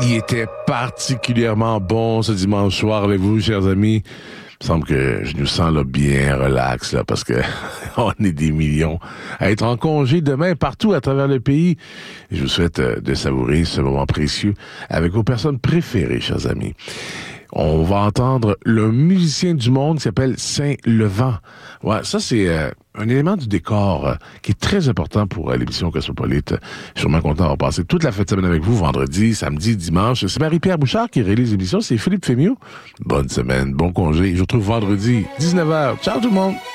Il était particulièrement bon ce dimanche soir avec vous, chers amis. Il me semble que je nous sens là bien relax là, parce que on est des millions à être en congé demain partout à travers le pays. Je vous souhaite de savourer ce moment précieux avec vos personnes préférées, chers amis. On va entendre le musicien du monde qui s'appelle Saint-Levant. Ouais, ça c'est un élément du décor qui est très important pour l'émission Cosmopolite. Je suis sûrement content d'avoir passé toute la fête de semaine avec vous, vendredi, samedi, dimanche. C'est Marie-Pierre Bouchard qui réalise l'émission, c'est Philippe Fémieux. Bonne semaine, bon congé. Je vous retrouve vendredi, 19h. Ciao tout le monde!